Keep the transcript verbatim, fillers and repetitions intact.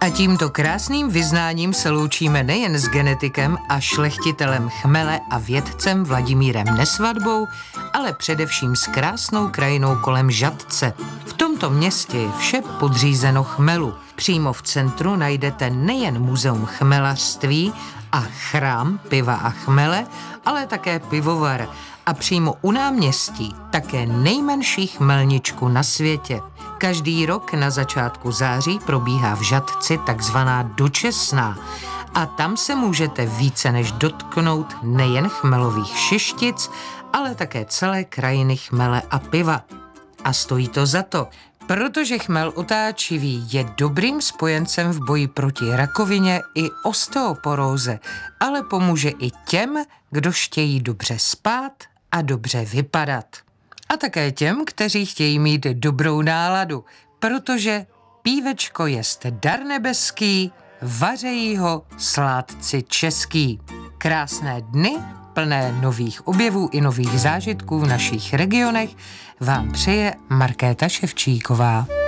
A tímto krásným vyznáním se loučíme nejen s genetikem a šlechtitelem chmele a vědcem Vladimírem Nesvadbou, ale především s krásnou krajinou kolem Žatce. V tomto městě je vše podřízeno chmelu. Přímo v centru najdete nejen muzeum chmelařství a chrám piva a chmele, ale také pivovar. A přímo u náměstí také nejmenší chmelničku na světě. Každý rok na začátku září probíhá v Žatci takzvaná dočesná a tam se můžete více než dotknout nejen chmelových šištic, ale také celé krajiny chmele a piva. A stojí to za to, protože chmel otáčivý je dobrým spojencem v boji proti rakovině i osteoporóze, ale pomůže i těm, kdo chtějí dobře spát a dobře vypadat. A také těm, kteří chtějí mít dobrou náladu, protože pívečko jest dar nebeský, vařejí ho sládci český. Krásné dny, plné nových objevů i nových zážitků v našich regionech, vám přeje Markéta Ševčíková.